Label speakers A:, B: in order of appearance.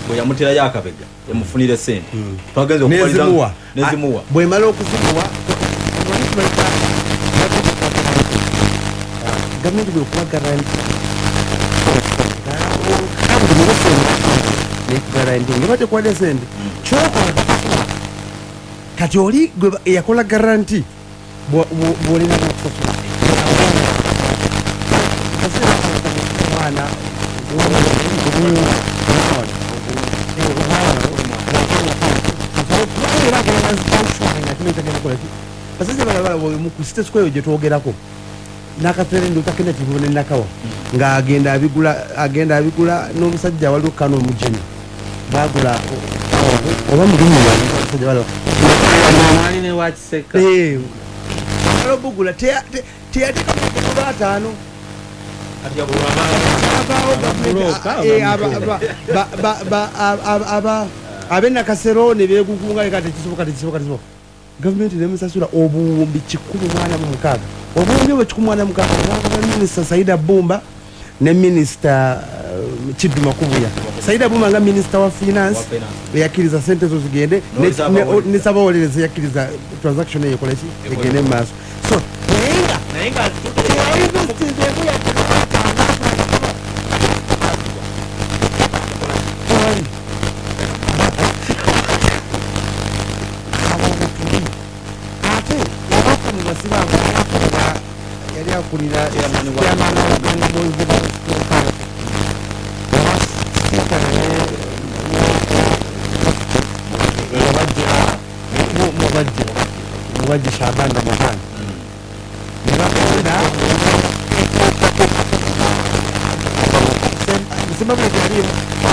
A: bwe yamutera yakabega yamufunire sente twagenze
B: okuzimuwa
A: nezimuwa
B: bwe mala okuzimuwa gavumenti bwe kuwa garanti kandi garanti nga batekwade sente kyokola kati oli yakola garanti bwolina kusasula omwana basajja balabala ku state square gye twogerako n'akaferendi utakenda kivune nakawa ng'agenda abigula n'omusajja waliwo kano omujeni bagula oba mulimu basajja balaba
C: ne wakiseka
B: bugula teyateeka makuba ataano abenakasero ne beegugunga leka tekisoboka gavumenti nemusasula obuwumbi 186 obuwumbi obwo 186 minisita Saida Bumba ne minisita Kiddu Makubuya. Saida Bumba nga minisita wa finance yakkiriza sente zo zigende ne Sabawolereza yakkiriza transaction eyo koleki egende maaso so nayenga yali akulira mubajji Shabanda Mohani nebakolera